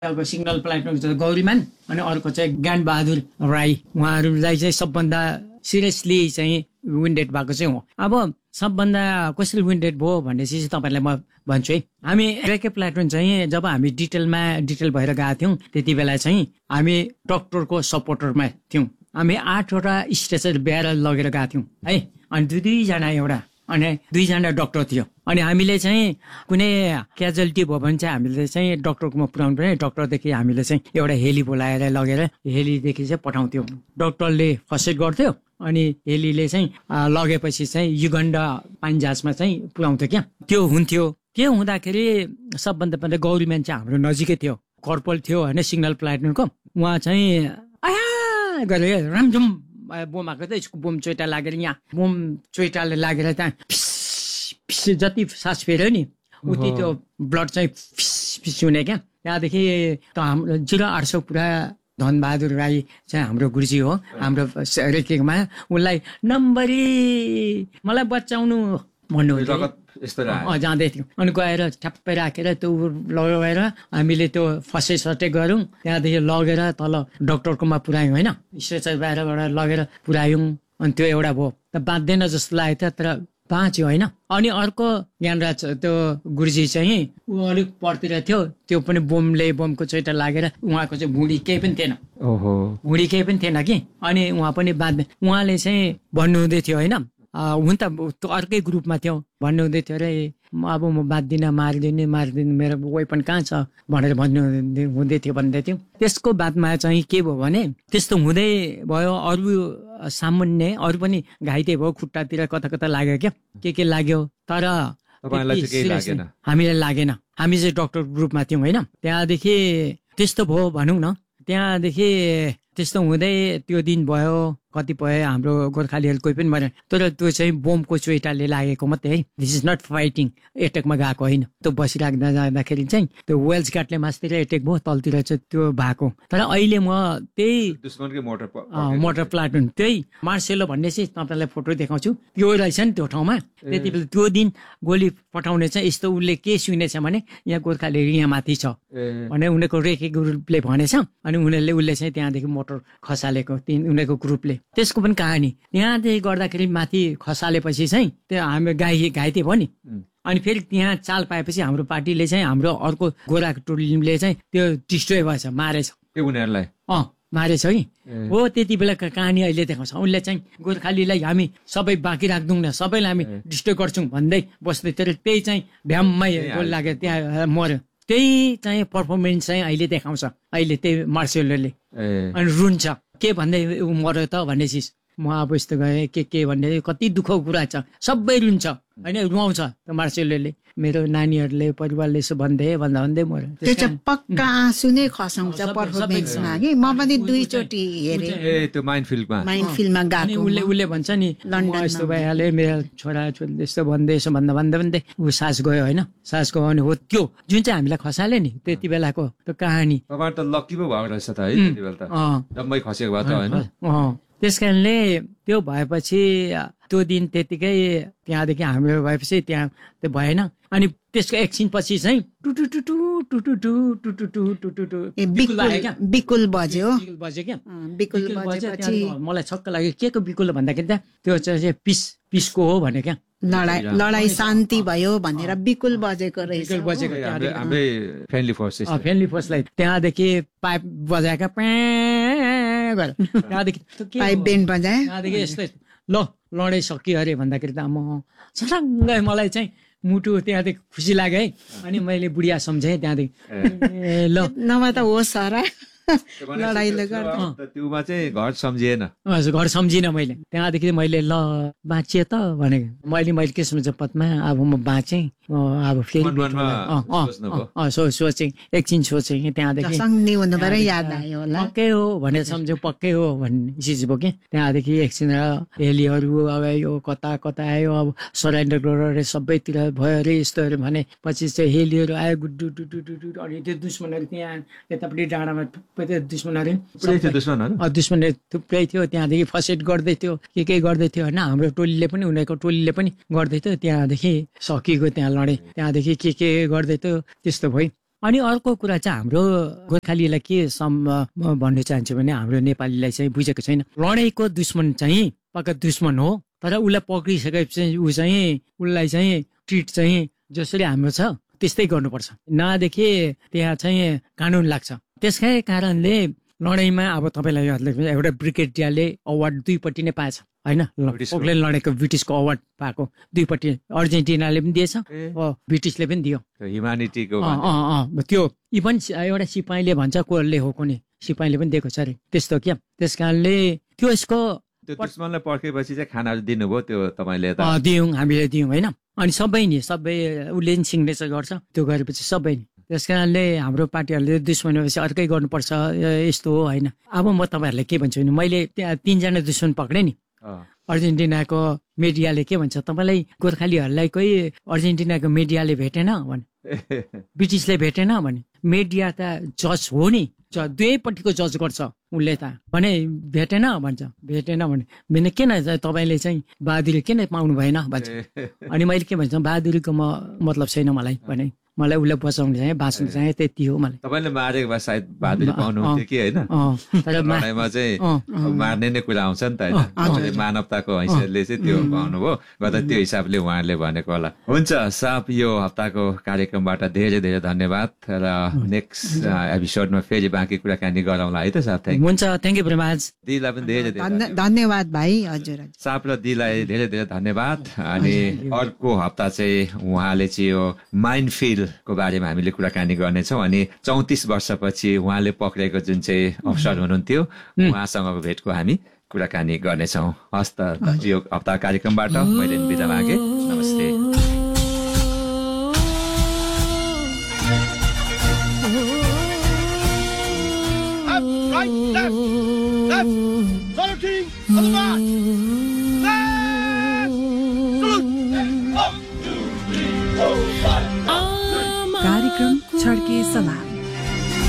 Signal प्लाटुनको गौरीमान अनि अर्को चाहिँ ज्ञानबहादुर राई, उहाँहरूलाई चाहिँ सबभन्दा सिरियसली चाहिँ विन्डेड भएको चाहिँ हो। अब सबभन्दा कसरी विन्डेड भयो भन्ने चाहिँ तपाईँलाई म भन्छु है। हामी एकै प्लाटुन चाहिँ जब हामी डिटेल भएर गएको थियौँ त्यति बेला चाहिँ हामी डक्टरको सपोर्टरमा थियौँ। हामी 8वटा स्ट्रेचर ब्याएर लगेर गएको थियौँ है। अनि दुईजना एउटा अनि 2जना डक्टर थियो। अनि हामीले चाहिँ कुनै क्याजुअलिटी भयो भने चाहिँ हामीले चाहिँ डक्टरकोमा पुर्याउनु पर्ने। डक्टरदेखि हामीले चाहिँ एउटा हेली बोलाएर लगेर हेलीदेखि चाहिँ पठाउँथ्यौँ। डक्टरले फर्स्ट एड गर्थ्यो अनि हेलीले चाहिँ लगेपछि चाहिँ युगण्डा पानीजहाजमा चाहिँ पुर्याउँथ्यो क्या। त्यो हुन्थ्यो। त्यो हुँदाखेरि सबभन्दा पहिला गौरीमान चाहिँ हाम्रो नजिकै थियो, कर्पोल थियो होइन सिग्नल प्लाटुनको। उहाँ चाहिँ आया गरेर रामझुम बोम आएको थियो। यसको बोम चोइटा लागेर यहाँ बोम चोइटाले लागेर त्यहाँ फिस जति सास फेऱ्यो नि उति त्यो ब्लड चाहिँ फिस हुने क्या। त्यहाँदेखि त हाम्रो 0800 पुरा धनबहादुर राई चाहिँ हाम्रो गुरुजी हो हाम्रो रेकेमा। उनलाई नम्बरी मलाई बचाउनु भन्नुहुन्थ्यो। जाँदै थियौँ अनि गएर ठ्याप्पै राखेर त्यो लगाएर हामीले त्यो फर्स्ट सटे गऱ्यौँ। त्यहाँदेखि लगेर तल डक्टरकोमा पुऱ्यायौँ होइन। स्ट्रेचर बाहिरबाट लगेर पुऱ्यायौँ। अनि त्यो एउटा भयो त बाँच्दैन जस्तो लागेको थियो तर बाँच्यो होइन। अनि अर्को ज्ञानराज त्यो गुरुजी चाहिँ ऊ अलिक परतिर थियो। त्यो पनि बोमको चोइटा लागेर उहाँको चाहिँ भुँडी केही पनि थिएन। भुँडी केही पनि थिएन कि। अनि उहाँ पनि बाँच्ने उहाँले चाहिँ भन्नुहुँदै थियो होइन। हुन त अर्कै ग्रुपमा थियो। भन्नुहुँदै थियो अरे अब म बाँच्दिनँ, मारिदिनु मेरो वेपन कहाँ छ भनेर हुँदै थियो भन्दै थियो। त्यसको बादमा चाहिँ के भयो भने त्यस्तो हुँदै भयो। अरू सामान्य अरू पनि घाइते भयो, खुट्टातिर कता लाग्यो क्या के लाग्यो तर हामीलाई लागेन। हामी चाहिँ डक्टर ग्रुपमा थियौँ होइन। त्यहाँदेखि त्यस्तो भयो भनौँ न। त्यहाँदेखि त्यस्तो हुँदै त्यो दिन भयो। कतिपय हाम्रो गोर्खालीहरू कोही पनि मरेन तर त्यो चाहिँ बोमको चोइटाले लागेको मात्रै है। दिस इज नट फाइटिङ, एटेकमा गएको होइन। त्यो बसिराख्दा जाँदाखेरि चाहिँ त्यो वेल्स गार्डले मासतिर एटेक भयो, तलतिर चाहिँ त्यो भएको। तर अहिले म त्यही मोटर प्लाटुन त्यही मार्सेलो भन्ने चाहिँ तपाईँलाई फोटो देखाउँछु। त्यो रहेछ नि त्यो ठाउँमा। त्यति बेला त्यो दिन गोली पठाउने चाहिँ यस्तो उसले के सुनेछ भने यहाँ गोर्खालीहरू यहाँ माथि छ भने उनीहरूको रेके ग्रुपले भनेछ। अनि उसले चाहिँ त्यहाँदेखि मोटर खसालेको उनीहरूको ग्रुपले। त्यसको पनि कहानी त्यहाँदेखि गर्दाखेरि माथि खसालेपछि चाहिँ त्यो हामी घाइते भयो नि। अनि फेरि त्यहाँ चाल पाएपछि हाम्रो पार्टीले चाहिँ हाम्रो अर्को गोरा टोलीले चाहिँ त्यो डिस्ट्रोय भएछ, मारेछ उनीहरूलाई। मारेछ कि हो। त्यति बेलाको कहानी अहिले देखाउँछ। उसले चाहिँ गोर्खालीलाई हामी सबै बाँकी राख्दौँ न, सबैलाई हामी डिस्ट्रोय गर्छौँ भन्दै बस्दै थियो। त्यही चाहिँ भ्याममै गोल लाग्यो, त्यहाँ मर्यो। त्यही चाहिँ पर्फर्मेन्स चाहिँ अहिले देखाउँछ अहिले त्यही मार्सेलोले। अनि रुन्छ के भन्दै मर्यो त भन्ने चिज। म अब यस्तो गएँ के भन्ने कति दुःखको कुरा छ। सबै रुन्छ होइन, रुवाउँछ त मार्सेलोले। मेरो नानीहरूले परिवारले यसो भन्दै मर्यो। त्यो चाहिँ पक्का आँसु नै खसाउँछ पर्फर्मेन्समा कि। म पनि 2 चोटि हेरेँ त्यो माइन्डफिल्डमा गएको। उसले भन्छ नि लन्डन यस्तो भइहाल्यो मेरो छोरा छोरी यस्तो भन्दै भन्दै ऊ सास गयो होइन। सास गयो भने हो त्यो जुन चाहिँ हामीलाई खसाल्यो नि त्यति बेलाको त्यो कहानी। त लक्की पो भएको रहेछ त है त्यति बेला त। डम्मै खसेको भयो त होइन। त्यस कारणले त्यो भएपछि त्यो दिन त्यतिकै त्यहाँदेखि हाम्रो भएपछि त्यहाँ त्यो भएन। अनि त्यसको एकछिन पछि चाहिँ बिकुल बज्यो क्या। मलाई छक्क लाग्यो के को बिकुल भन्दाखेरि त्यो चाहिँ पिसको हो भने क्या। लडाई शान्ति भयो भनेर बिकुल बजेको रहेछ। फ्रेन्डली फोर्सलाई त्यहाँदेखि पाइप बजाएका त्यहाँदेखि पाइप बेन्ड बजाए। त्यहाँदेखि यस्तै ल लडाइँ सकियो अरे भन्दाखेरि त म सङ्गै मलाई चाहिँ मुटु त्यहाँदेखि खुसी लाग्यो है। अनि मैले बुढिया सम्झेँ त्यहाँदेखि ल नभए त होस् हरा लडाइले गर्दा त्योमा चाहिँ घर सम्झिएन। हजुर घर सम्झिनँ मैले। त्यहाँदेखि मैले ल बाँचिए त भनेको मैले के सम्झ पदमा अब म बाँचेँ अब फेरि सोचेँ एकछिन सोचेँ। त्यहाँदेखि याद आयो होला पक्कै हो भनेर सम्झ्यो, पक्कै हो भन्ने चिज भयो कि। त्यहाँदेखि एकछिन हेलीहरू अब यो कता आयो अब सरेन्डर गरेर सबैतिर भयो अरे यस्तो अरे भने पछि चाहिँ हेलीहरू आयो गुड्डु अनि त्यो दुश्मनहरू त्यहाँ यतापट्टि डाँडामा दुश्मनहरू थुप्रै थियो। त्यहाँदेखि फर्स्ट एड गर्दै थियो के गर्दै थियो होइन। हाम्रो टोलीले पनि उनीहरूको टोलीले पनि गर्दै थियो। त्यहाँदेखि सकिएको त्यहाँ लडेँ। त्यहाँदेखि के गर्दै थियो त्यस्तो भयो। अनि अर्को कुरा चाहिँ हाम्रो गोर्खालीलाई के भन्नु चाहन्छु भने हाम्रो नेपालीलाई चाहिँ बुझेको छैन, लडाइँको दुश्मन चाहिँ पक्का दुश्मन हो, तर उसलाई पक्रिसकेपछि उसलाई चाहिँ ट्रिट चाहिँ जसरी हाम्रो छ त्यस्तै गर्नुपर्छ, नदेखि त्यहाँ चाहिँ कानुन लाग्छ। त्यसकै कारणले लडाइँमा अब तपाईँलाई एउटा ब्रिगेडियरले अवार्ड दुईपट्टि नै पाएछ होइन, पोखरेल लडेको ब्रिटिसको अवार्ड पाएको दुईपट्टि, अर्जेन्टिनाले पनि दिएछ, ब्रिटिसले पनि दियो ह्युमानिटीको त्यो। इभन एउटा सिपाहीले भन्छ कसले हो कुनै सिपाहीले पनि दिएको छ अरे त्यस्तो क्या। त्यस कारणले त्यो यसको दुश्मनलाई पर्खेपछि चाहिँ खानाहरू दिनुभयो त्यो तपाईँले दियौँ, हामीले दियौँ होइन। अनि सबै उसले नि सिग्नेचर गर्छ, त्यो गरेपछि सबै नि। त्यस कारणले हाम्रो पार्टीहरूले दुश्मन भएपछि अर्कै गर्नुपर्छ यस्तो हो होइन। अब म तपाईँहरूलाई के भन्छु भने मैले त्यहाँ 3जना दुश्मन पक्रेँ नि, अर्जेन्टिनाको मिडियाले के भन्छ तपाईँलाई गोर्खालीहरूलाई कोही अर्जेन्टिनाको मिडियाले भेटेन भने, ब्रिटिसले भेटेन भने, मिडिया त जज हो नि, दुवैपट्टिको जज गर्छ उसले त भने भेटेन भन्छ, भेटेन भने किन तपाईँले चाहिँ बहादुरी किन पाउनु भएन भन्छ। अनि मैले के भन्छ बहादुरीको मतलब छैन मलाई भने, मलाई उसलाई बचाउनु चाहिँ बाँच्नु चाहिँ त्यति हो। मलाई तपाईँले मारेको भए सायद बहादुरी पाउनुहुन्थ्यो कि होइन, तर लडाइँमा चाहिँ मार्ने नै कुरा आउँछ नि त होइन, मानवताको हैसियतले चाहिँ त्यो पाउनुभयो गर्दा त्यो हिसाबले उहाँहरूले भनेको होला। हुन्छ साहब, यो हप्ताको कार्यक्रमबाट धेरै धेरै धन्यवाद र नेक्स्ट एपिसोडमा फेरि बाँकी कुराकानी गरौँला है त साहब। हुन्छ, थ्याङ्क यू भेरी मच। दिदीलाई पनि धेरै धेरै धन्यवाद भाइ। हजुर साहब र दिदीलाई धेरै धेरै धन्यवाद। अनि अर्को हप्ता चाहिँ उहाँले चाहिँ यो माइन्डफिल्डको बारेमा हामीले कुराकानी गर्नेछौँ। अनि 34 वर्षपछि उहाँले पक्रेको जुन चाहिँ अवसर हुनुहुन्थ्यो उहाँसँगको भेटको हामी कुराकानी गर्नेछौँ। हस्त यो हप्ता कार्यक्रमबाट मैले बिदा मागेँ। नमस्ते। कार्यक्रम छड्के सलाम।